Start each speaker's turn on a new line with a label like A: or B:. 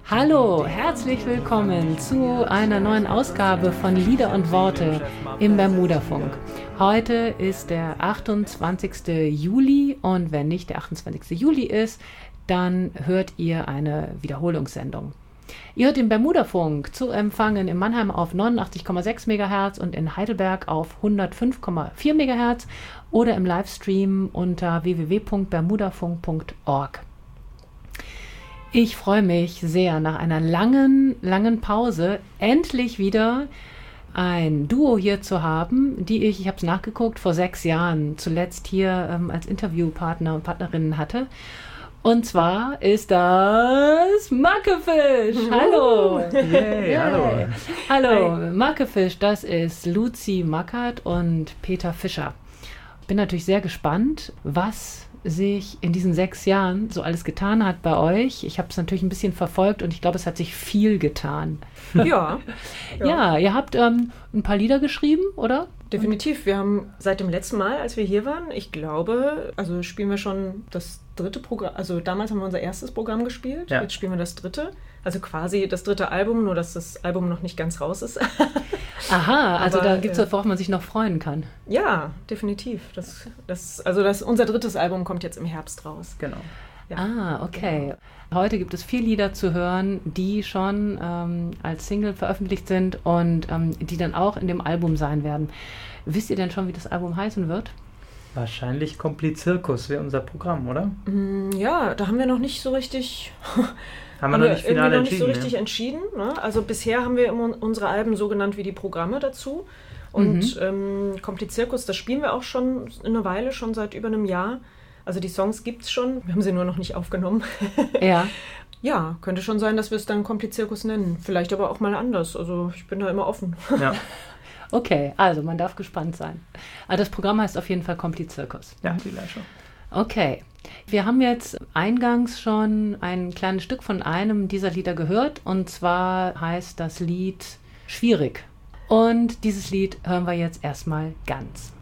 A: Hallo, herzlich willkommen zu einer neuen Ausgabe von Lieder und Worte im Bermudafunk. Heute ist der 28. Juli und wenn nicht der 28. Juli ist, dann hört ihr eine Wiederholungssendung. Ihr hört den Bermudafunk zu empfangen in Mannheim auf 89,6 MHz und in Heidelberg auf 105,4 MHz oder im Livestream unter www.bermudafunk.org. Ich freue mich sehr, nach einer langen Pause endlich wieder ein Duo hier zu haben, die ich habe es nachgeguckt, vor 6 Jahren zuletzt hier als Interviewpartner und Partnerinnen hatte. Und zwar ist das Mackefisch. Hallo.
B: Yay, hallo.
A: Hallo, Mackefisch, das ist Luzi Mackert und Peter Fischer. Bin natürlich sehr gespannt, was sich in diesen 6 Jahren so alles getan hat bei euch. Ich habe es natürlich ein bisschen verfolgt und ich glaube, es hat sich viel getan.
C: Ja.
A: Ja, ihr habt ein paar Lieder geschrieben, oder?
C: Definitiv. Wir haben seit dem letzten Mal, als wir hier waren, ich glaube, also spielen wir schon das 3. Programm. Also damals haben wir unser erstes Programm gespielt. Ja. Jetzt spielen wir das 3. Also quasi das 3. Album, nur dass das Album noch nicht ganz raus ist.
A: Aha, also aber, da gibt es was, worauf man sich noch freuen kann.
C: Ja, definitiv. Unser 3. Album kommt jetzt im Herbst raus.
B: Genau.
A: Ja. Ah, okay. Heute gibt es 4 Lieder zu hören, die schon als Single veröffentlicht sind und die dann auch in dem Album sein werden. Wisst ihr denn schon, wie das Album heißen wird?
B: Wahrscheinlich Komplizirkus wäre unser Programm, oder?
C: Ja, da haben wir noch nicht so richtig...
B: Haben wir noch nicht final entschieden?
C: Nicht so richtig entschieden. Ne? Also bisher haben wir immer unsere Alben so genannt wie die Programme dazu. Und Komplizirkus, das spielen wir auch schon eine Weile, schon seit über einem Jahr. Also die Songs gibt's schon, wir haben sie nur noch nicht aufgenommen.
A: Ja.
C: Ja, könnte schon sein, dass wir es dann Komplizirkus nennen. Vielleicht aber auch mal anders. Also ich bin da immer offen.
B: Ja.
A: Okay, also man darf gespannt sein. Aber das Programm heißt auf jeden Fall Komplizirkus.
B: Ja, vielleicht schon.
A: Okay. Wir haben jetzt eingangs schon ein kleines Stück von einem dieser Lieder gehört. Und zwar heißt das Lied Schwierig. Und dieses Lied hören wir jetzt erstmal ganz.